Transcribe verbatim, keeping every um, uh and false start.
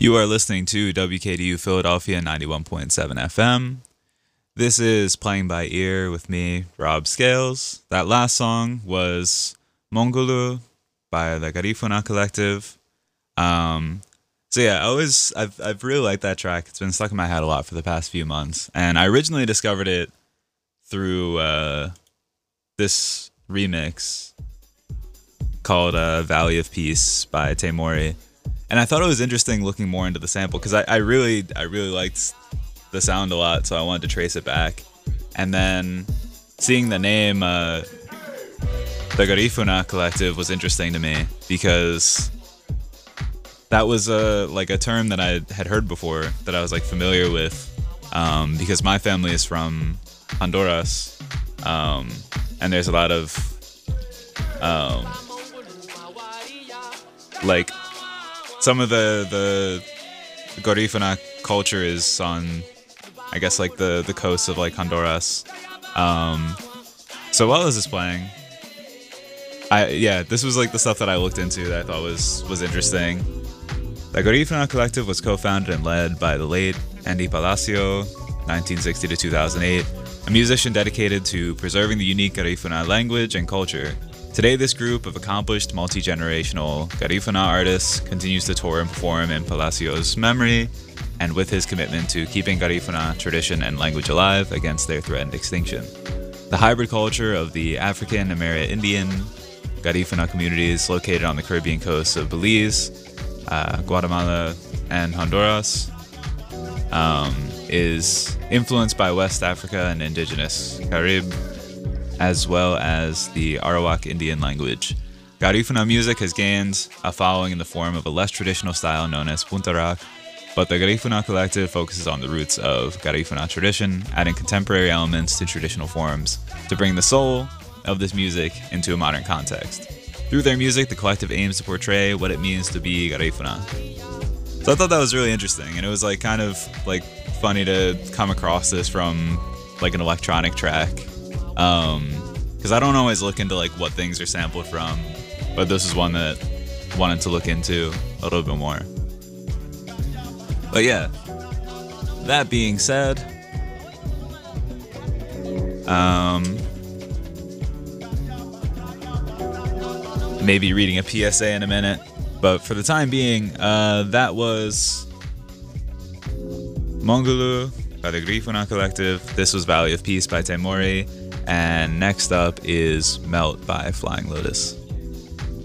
You are listening to W K D U Philadelphia ninety-one point seven F M. This is Playing by Ear with me, Rob Scales. That last song was Mongolu by the Garifuna Collective. Um, so yeah, I always I've I've really liked that track. It's been stuck in my head a lot for the past few months, and I originally discovered it through uh, this remix called uh, "Valley of Peace" by Taimori. And I thought it was interesting looking more into the sample because I, I really I really liked the sound a lot, so I wanted to trace it back. And then seeing the name, uh, the Garifuna Collective, was interesting to me because that was a like a term that I had heard before that I was like familiar with, um, because my family is from Honduras, um, and there's a lot of um, like. Some of the the Garifuna culture is on, I guess, like the, the coast of like Honduras. Um, so while this is playing, I yeah, this was like the stuff that I looked into that I thought was was interesting. The Garifuna Collective was co-founded and led by the late Andy Palacio, nineteen sixty to two thousand eight, a musician dedicated to preserving the unique Garifuna language and culture. Today, this group of accomplished multi-generational Garifuna artists continues to tour and perform in Palacio's memory and with his commitment to keeping Garifuna tradition and language alive against their threatened extinction. The hybrid culture of the African Amerindian Garifuna communities located on the Caribbean coast of Belize, uh, Guatemala, and Honduras um, is influenced by West Africa and indigenous Carib, as well as the Arawak Indian language. Garifuna music has gained a following in the form of a less traditional style known as puntarak, but the Garifuna Collective focuses on the roots of Garifuna tradition, adding contemporary elements to traditional forms to bring the soul of this music into a modern context. Through their music, the collective aims to portray what it means to be Garifuna. So I thought that was really interesting, and it was like kind of like funny to come across this from like an electronic track. Um, because I don't always look into like what things are sampled from, but this is one that I wanted to look into a little bit more. But yeah, that being said, um, maybe reading a P S A in a minute, but for the time being, uh, that was Mongolu by the Garifuna Collective. This was Valley of Peace by Taimori. And next up is Melt by Flying Lotus.